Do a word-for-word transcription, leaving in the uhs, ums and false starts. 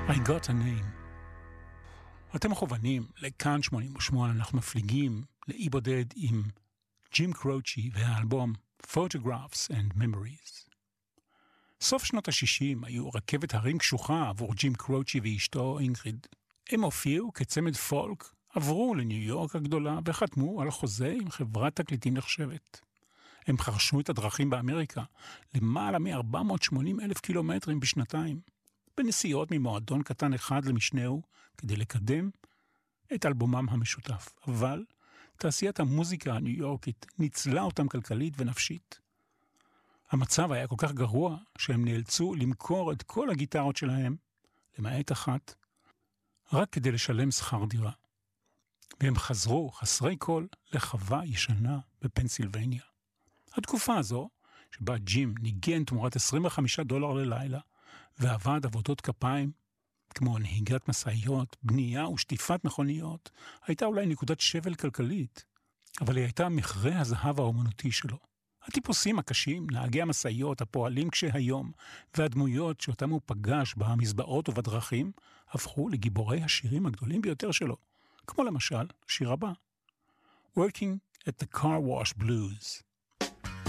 I got a name. אתם מכוונים לכאן שמונים ושמונה, אנחנו מפליגים לאי בודד עם ג'ים קרוצ'י והאלבום Photographs and Memories. סוף שנות ה-שישים היו רכבת הרים קשוחה עבור ג'ים קרוצ'י ואשתו אינגריד. הם הופיעו כצמד פולק, עברו לניו יורק הגדולה וחתמו על חוזה עם חברת תקליטים נחשבת. הם חרשו את הדרכים באמריקה למעלה מ-ארבע מאות ושמונים אלף קילומטרים בשנתיים, בנסיעות ממועדון קטן אחד למשנהו כדי לקדם את אלבומם המשותף. אבל תעשיית המוזיקה הניו יורקית ניצלה אותם כלכלית ונפשית. המצב היה כל כך גרוע שהם נאלצו למכור את כל הגיטרות שלהם, למעט אחת, רק כדי לשלם שכר דירה. והם חזרו חסרי כל לחווה ישנה בפנסילבניה. התקופה הזו, שבה ג'ים ניגן תמורת עשרים וחמישה דולר ללילה, ועבד עבודות כפיים, כמו נהיגת מסעיות, בנייה ושטיפת מכוניות, הייתה אולי נקודת שבל כלכלית, אבל היא הייתה מכרה הזהב האומנותי שלו. הטיפוסים הקשים, נהגי המסעיות, הפועלים כשהיום, והדמויות שאותם הוא פגש במזבעות ובדרכים, הפכו לגיבורי השירים הגדולים ביותר שלו, כמו למשל שיר הבא, Working at the Car Wash Blues.